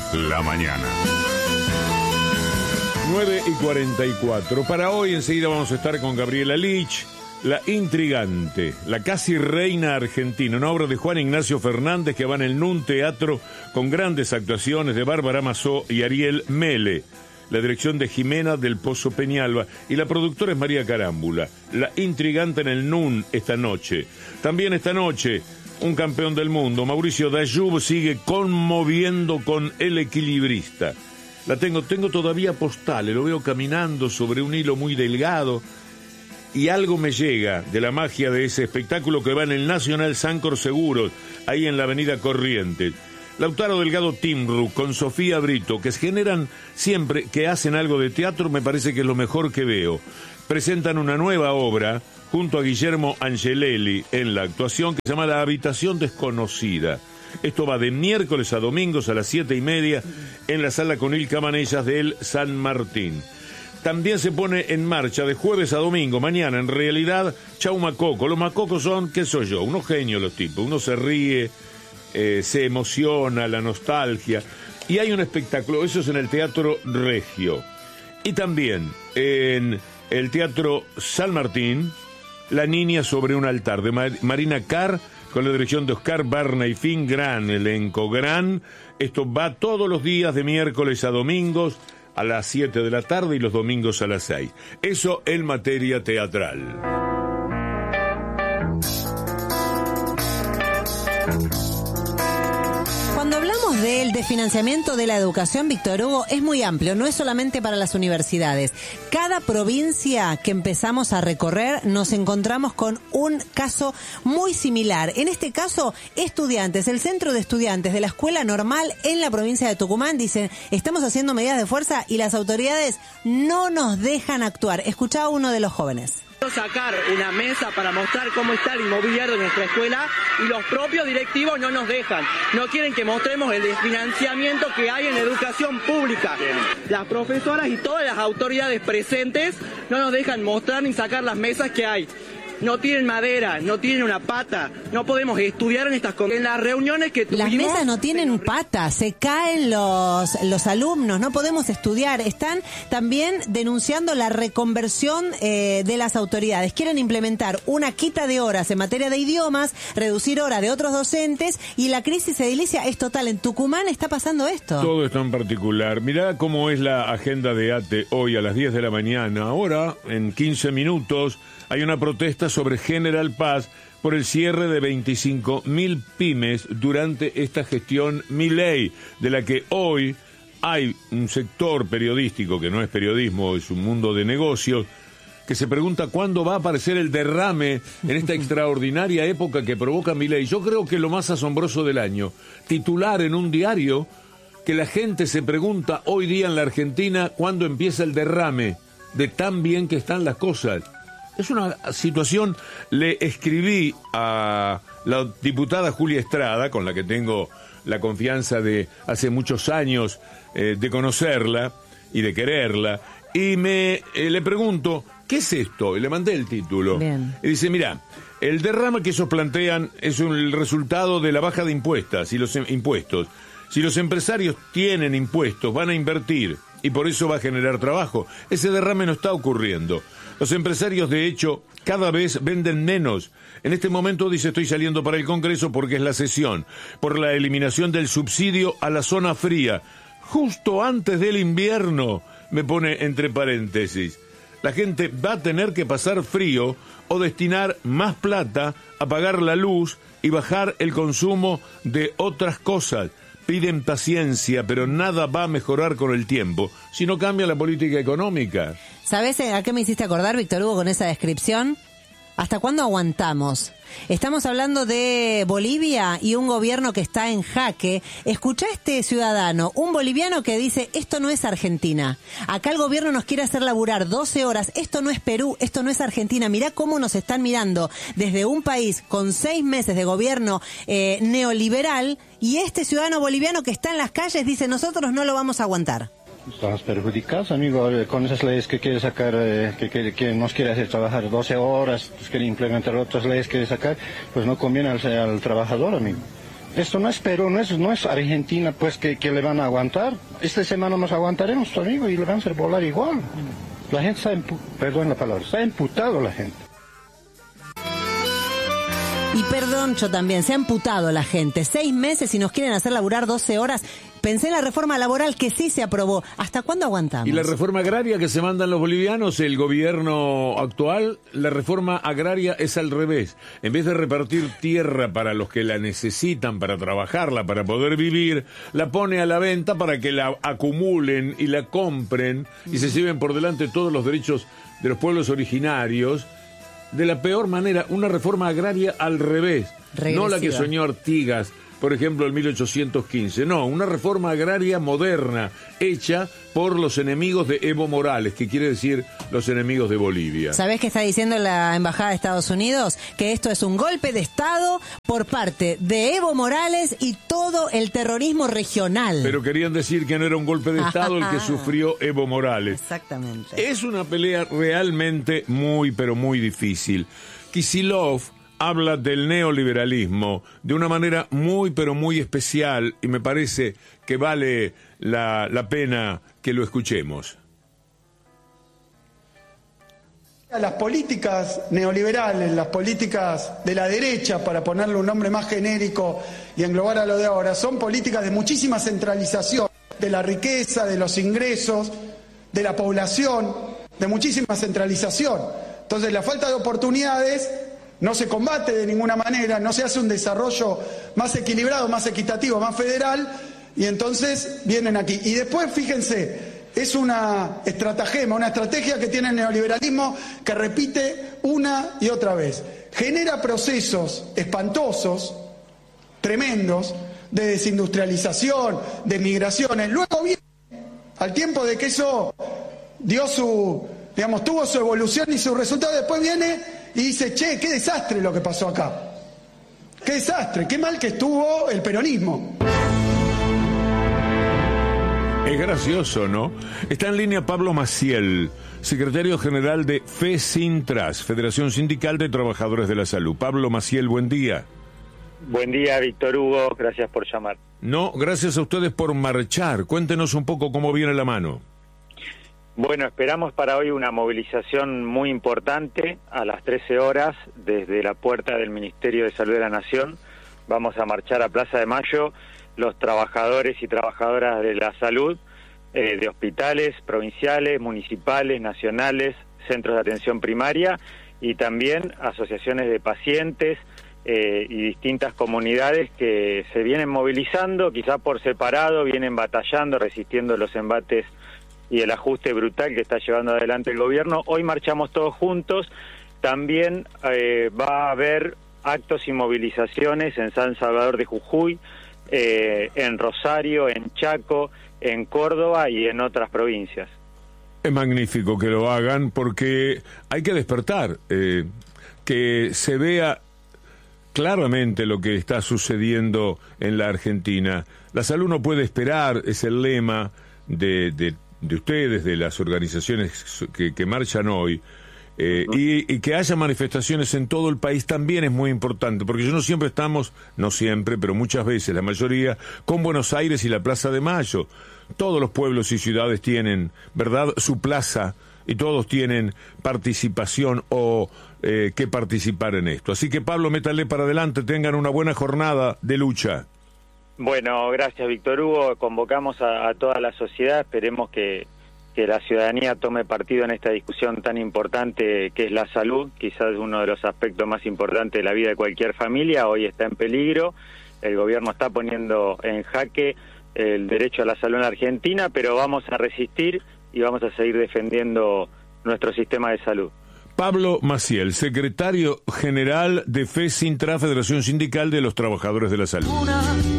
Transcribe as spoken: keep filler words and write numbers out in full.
la mañana. nueve y cuarenta y cuatro. Para hoy enseguida vamos a estar con Gabriela Lich, La Intrigante, la casi reina argentina, una obra de Juan Ignacio Fernández que va en el N U N Teatro con grandes actuaciones de Bárbara Mazó y Ariel Mele. La dirección de Jimena del Pozo Peñalba y la productora es María Carámbula. La Intrigante en el N U N esta noche. También esta noche, un campeón del mundo, Mauricio Dayub, sigue conmoviendo con El Equilibrista. La tengo, tengo todavía postales, lo veo caminando sobre un hilo muy delgado y algo me llega de la magia de ese espectáculo que va en el Nacional Sancor Seguros, ahí en la avenida Corrientes. Lautaro Delgado Timru con Sofía Brito, que se generan siempre que hacen algo de teatro, me parece que es lo mejor que veo. Presentan una nueva obra junto a Guillermo Angelelli en la actuación que se llama La Habitación Desconocida. Esto va de miércoles a domingos a las siete y media en la sala Conil Camanellas del San Martín. También se pone en marcha de jueves a domingo, mañana en realidad, Chau Macoco. Los macocos son, ¿qué soy yo? Unos genios los tipos, uno se ríe, eh, se emociona, la nostalgia. Y hay un espectáculo, eso es en el Teatro Regio. Y también en el Teatro San Martín, La Niña sobre un altar, de Mar- Marina Carr, con la dirección de Oscar Barneyfín, gran elenco, gran. Esto va todos los días de miércoles a domingos a las siete de la tarde y los domingos a las seis. Eso en materia teatral. Cuando hablamos del desfinanciamiento de la educación, Víctor Hugo, es muy amplio, no es solamente para las universidades. Cada provincia que empezamos a recorrer nos encontramos con un caso muy similar. En este caso, estudiantes, el Centro de Estudiantes de la Escuela Normal en la provincia de Tucumán dicen, estamos haciendo medidas de fuerza y las autoridades no nos dejan actuar. Escuchá a uno de los jóvenes. Sacar una mesa para mostrar cómo está el inmobiliario de nuestra escuela y los propios directivos no nos dejan. No quieren que mostremos el desfinanciamiento que hay en la educación pública. Las profesoras y todas las autoridades presentes no nos dejan mostrar ni sacar las mesas que hay. No tienen madera, no tienen una pata, no podemos estudiar en estas condiciones. En las reuniones que tuvimos... Las mesas no tienen pata, se caen los, los alumnos, no podemos estudiar. Están también denunciando la reconversión eh, de las autoridades. Quieren implementar una quita de horas en materia de idiomas, reducir horas de otros docentes y la crisis edilicia es total. En Tucumán está pasando esto. Todo esto en particular. Mirá cómo es la agenda de ATE hoy a las diez de la mañana. Ahora, en quince minutos... hay una protesta sobre General Paz por el cierre de veinticinco mil pymes durante esta gestión Milei, de la que hoy hay un sector periodístico, que no es periodismo, es un mundo de negocios, que se pregunta cuándo va a aparecer el derrame en esta extraordinaria época que provoca Milei. Yo creo que lo más asombroso del año, titular en un diario, que la gente se pregunta hoy día en la Argentina cuándo empieza el derrame, de tan bien que están las cosas. Es una situación, le escribí a la diputada Julia Estrada, con la que tengo la confianza de hace muchos años eh, de conocerla y de quererla, y me eh, le pregunto, ¿qué es esto? Y le mandé el título. Bien. Y dice, mira, el derrame que ellos plantean es un, el resultado de la baja de impuestos, y los impuestos. Si los empresarios tienen impuestos, van a invertir, y por eso va a generar trabajo. Ese derrame no está ocurriendo. Los empresarios, de hecho, cada vez venden menos. En este momento, dice, estoy saliendo para el Congreso porque es la sesión, por la eliminación del subsidio a la zona fría, justo antes del invierno, me pone entre paréntesis. La gente va a tener que pasar frío o destinar más plata a pagar la luz y bajar el consumo de otras cosas. Piden paciencia, pero nada va a mejorar con el tiempo si no cambia la política económica. ¿Sabés a qué me hiciste acordar, Víctor Hugo, con esa descripción? ¿Hasta cuándo aguantamos? Estamos hablando de Bolivia y un gobierno que está en jaque. Escuchá a este ciudadano, un boliviano que dice, esto no es Argentina. Acá el gobierno nos quiere hacer laburar doce horas. Esto no es Perú, esto no es Argentina. Mirá cómo nos están mirando desde un país con seis meses de gobierno eh, neoliberal, y este ciudadano boliviano que está en las calles dice, nosotros no lo vamos a aguantar. Estamos perjudicados, amigo, con esas leyes que quiere sacar, eh, que, que, que nos quiere hacer trabajar doce horas, pues quiere implementar otras leyes que quiere sacar, pues no conviene al, al trabajador, amigo. Esto no es Perú, no es, no es Argentina, pues, que, que le van a aguantar. Esta semana nos aguantaremos, tu amigo, y le van a hacer volar igual. La gente está, empu- perdón la palabra, está emputado la gente. Y perdón, yo también, se ha amputado la gente. Seis meses y nos quieren hacer laburar doce horas. Pensé en la reforma laboral que sí se aprobó. ¿Hasta cuándo aguantamos? Y la reforma agraria que se mandan los bolivianos, el gobierno actual, la reforma agraria es al revés. En vez de repartir tierra para los que la necesitan, para trabajarla, para poder vivir, la pone a la venta para que la acumulen y la compren y se lleven por delante todos los derechos de los pueblos originarios. De la peor manera, una reforma agraria al revés. Regresiva. No la que soñó Artigas, por ejemplo, en mil ochocientos quince. No, una reforma agraria moderna, hecha por los enemigos de Evo Morales, que quiere decir los enemigos de Bolivia. ¿Sabés qué está diciendo la Embajada de Estados Unidos? Que esto es un golpe de Estado por parte de Evo Morales y todo el terrorismo regional. Pero querían decir que no era un golpe de Estado el que sufrió Evo Morales. Exactamente. Es una pelea realmente muy, pero muy difícil. Kicillof habla del neoliberalismo de una manera muy, pero muy especial y me parece que vale la, la pena que lo escuchemos. Las políticas neoliberales, las políticas de la derecha, para ponerle un nombre más genérico y englobar a lo de ahora, son políticas de muchísima centralización de la riqueza, de los ingresos, de la población, de muchísima centralización. Entonces, la falta de oportunidades no se combate de ninguna manera, no se hace un desarrollo más equilibrado, más equitativo, más federal, y entonces vienen aquí. Y después, fíjense, es una estratagema, una estrategia que tiene el neoliberalismo que repite una y otra vez. Genera procesos espantosos, tremendos, de desindustrialización, de migraciones. Luego viene, al tiempo de que eso dio su, digamos, tuvo su evolución y su resultado, después viene y dice, che, qué desastre lo que pasó acá. Qué desastre, qué mal que estuvo el peronismo. Es gracioso, ¿no? Está en línea Pablo Maciel, secretario general de FESINTRAS, Federación Sindical de Trabajadores de la Salud. Pablo Maciel, buen día. Buen día, Víctor Hugo, gracias por llamar. No, gracias a ustedes por marchar. Cuéntenos un poco cómo viene la mano. Bueno, esperamos para hoy una movilización muy importante a las trece horas desde la puerta del Ministerio de Salud de la Nación. Vamos a marchar a Plaza de Mayo los trabajadores y trabajadoras de la salud, eh, de hospitales provinciales, municipales, nacionales, centros de atención primaria y también asociaciones de pacientes eh, y distintas comunidades que se vienen movilizando, quizá por separado, vienen batallando, resistiendo los embates y el ajuste brutal que está llevando adelante el gobierno. Hoy marchamos todos juntos. También eh, va a haber actos y movilizaciones en San Salvador de Jujuy, eh, en Rosario, en Chaco, en Córdoba y en otras provincias. Es magnífico que lo hagan porque hay que despertar, eh, que se vea claramente lo que está sucediendo en la Argentina. La salud no puede esperar, es el lema de, de, de ustedes, de las organizaciones que, que marchan hoy. Eh, y, y que haya manifestaciones en todo el país también es muy importante, porque no siempre estamos, no siempre, pero muchas veces, la mayoría, con Buenos Aires y la Plaza de Mayo. Todos los pueblos y ciudades tienen, ¿verdad?, su plaza, y todos tienen participación o eh, que participar en esto. Así que, Pablo, métale para adelante, tengan una buena jornada de lucha. Bueno, gracias, Víctor Hugo. Convocamos a, a toda la sociedad, esperemos que que la ciudadanía tome partido en esta discusión tan importante que es la salud, quizás uno de los aspectos más importantes de la vida de cualquier familia. Hoy está en peligro, el gobierno está poniendo en jaque el derecho a la salud en la Argentina, pero vamos a resistir y vamos a seguir defendiendo nuestro sistema de salud. Pablo Maciel, secretario general de FESINTRAS, Federación Sindical de los Trabajadores de la Salud.